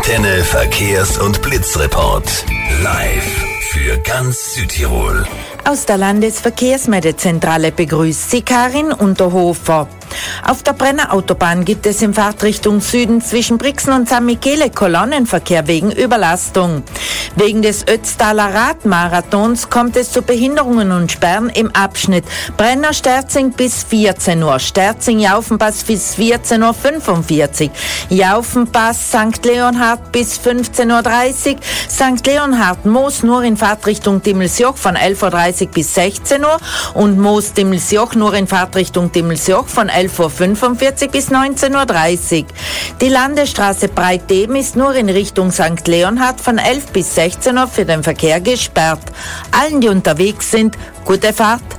Antenne Verkehrs- und Blitzreport. Live für ganz Südtirol. Aus der Landesverkehrsmeldezentrale begrüßt Sie Karin Unterhofer. Auf der Brenner Autobahn gibt es in Fahrtrichtung Süden zwischen Brixen und San Michele Kolonnenverkehr wegen Überlastung. Wegen des Ötztaler Radmarathons kommt es zu Behinderungen und Sperren im Abschnitt Brenner-Sterzing bis 14 Uhr, Sterzing-Jaufenpass bis 14.45 Uhr, Jaufenpass St. Leonhard bis 15.30 Uhr, St. Leonhard-Moos nur in Fahrtrichtung Dimmelsjoch von 11.30 Uhr bis 16 Uhr und Moos-Dimmelsjoch nur in Fahrtrichtung Dimmelsjoch von 11.45 Uhr bis 19.30 Uhr. Die Landesstraße Breitdeben ist nur in Richtung St. Leonhard von 11 bis 16 Uhr für den Verkehr gesperrt. Allen, die unterwegs sind, gute Fahrt.